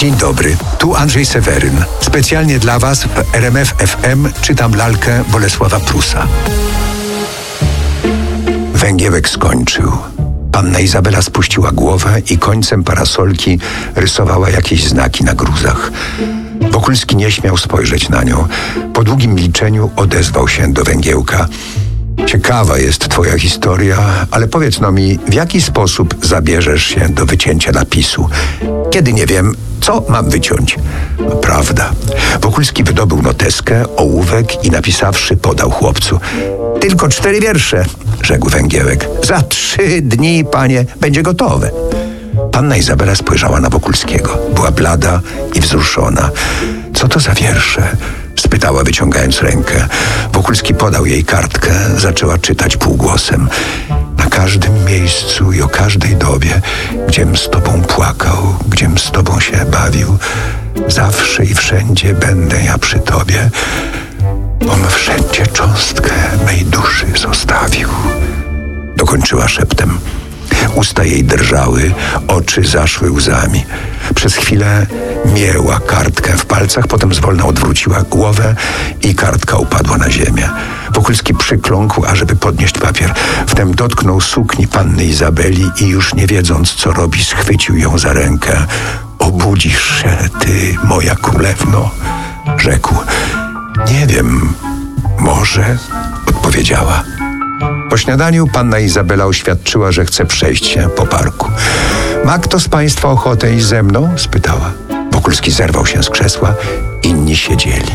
Dzień dobry, tu Andrzej Seweryn. Specjalnie dla Was w RMF FM czytam lalkę Bolesława Prusa. Węgiełek skończył. Panna Izabela spuściła głowę i końcem parasolki rysowała jakieś znaki na gruzach. Wokulski nie śmiał spojrzeć na nią. Po długim milczeniu odezwał się do Węgiełka. Ciekawa jest twoja historia, ale powiedz no mi, w jaki sposób zabierzesz się do wycięcia napisu? Kiedy nie wiem, co mam wyciąć? No, prawda. Wokulski wydobył noteskę, ołówek i napisawszy podał chłopcu. Tylko 4 wiersze, rzekł Węgiełek. Za 3 dni, panie, będzie gotowe. Panna Izabela spojrzała na Wokulskiego. Była blada i wzruszona. Co to za wiersze? Spytała, wyciągając rękę. Wokulski podał jej kartkę. Zaczęła czytać półgłosem. Na każdym miejscu i o każdej dobie, gdziem z tobą płakał, gdziem z tobą się bawił, zawsze i wszędzie będę ja przy tobie, bom wszędzie cząstkę mej duszy zostawił. Dokończyła szeptem. Usta jej drżały, oczy zaszły łzami. Przez chwilę mięła kartkę w palcach, potem zwolna odwróciła głowę i kartka upadła na ziemię. Wokulski przykląkł, ażeby podnieść papier. Wtem dotknął sukni panny Izabeli i już nie wiedząc, co robi, schwycił ją za rękę. Obudzisz się, ty, moja królewno, rzekł. Nie wiem, może, odpowiedziała. Po śniadaniu panna Izabela oświadczyła, że chce przejść się po parku. Ma kto z państwa ochotę iść ze mną? Spytała. Wokulski zerwał się z krzesła, inni siedzieli.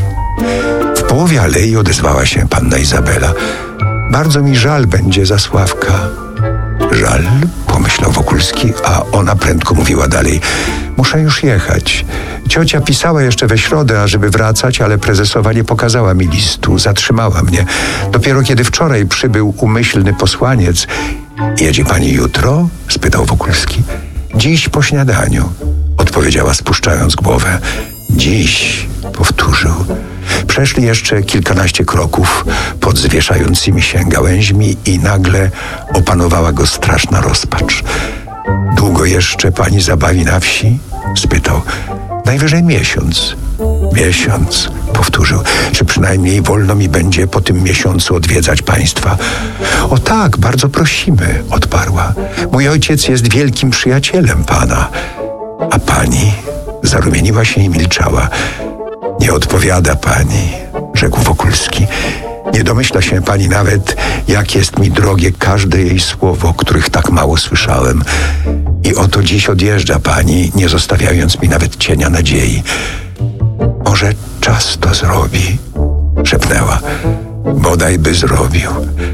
W połowie alei odezwała się panna Izabela. Bardzo mi żal będzie Zasławka. Żal, pomyślał Wokulski, a ona prędko mówiła dalej. Muszę już jechać. Ciocia pisała jeszcze we środę, ażeby wracać, ale prezesowa nie pokazała mi listu, zatrzymała mnie. Dopiero kiedy wczoraj przybył umyślny posłaniec. Jedzie pani jutro? Spytał Wokulski. Dziś po śniadaniu, odpowiedziała, spuszczając głowę. Dziś, powtórzył. Przeszli jeszcze kilkanaście kroków pod zwieszającymi się gałęźmi i nagle opanowała go straszna rozpacz. Długo jeszcze pani zabawi na wsi? Spytał. Najwyżej miesiąc. Miesiąc, powtórzył. Czy przynajmniej wolno mi będzie po tym miesiącu odwiedzać państwa? O tak, bardzo prosimy, odparła. Mój ojciec jest wielkim przyjacielem pana. A pani? Zarumieniła się i milczała. Nie odpowiada pani, rzekł Wokulski. Nie domyśla się pani nawet, jak jest mi drogie każde jej słowo, których tak mało słyszałem. I oto dziś odjeżdża pani, nie zostawiając mi nawet cienia nadziei. Może czas to zrobi, szepnęła. Bodaj by zrobił.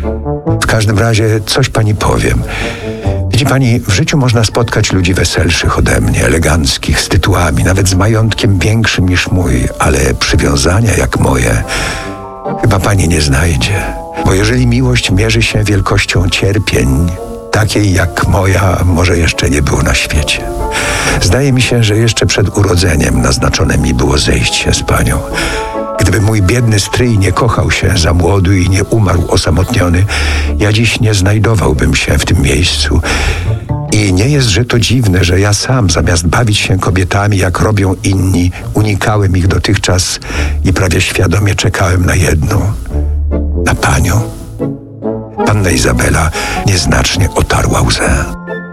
W każdym razie coś pani powiem. Widzi pani, w życiu można spotkać ludzi weselszych ode mnie, eleganckich, z tytułami, nawet z majątkiem większym niż mój, ale przywiązania jak moje chyba pani nie znajdzie. Bo jeżeli miłość mierzy się wielkością cierpień, takiej jak moja może jeszcze nie było na świecie. Zdaje mi się, że jeszcze przed urodzeniem naznaczone mi było zejść się z panią. Gdyby mój biedny stryj nie kochał się za młodu i nie umarł osamotniony, ja dziś nie znajdowałbym się w tym miejscu. I nie jest, że to dziwne, że ja sam, zamiast bawić się kobietami, jak robią inni, unikałem ich dotychczas i prawie świadomie czekałem na jedną. Na panią. Panna Izabela nieznacznie otarła łzę.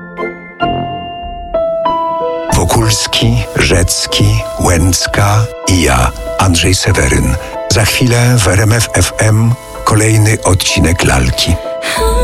Wokulski, Rzecki, Łęcka i ja, Andrzej Seweryn. Za chwilę w RMF FM kolejny odcinek lalki.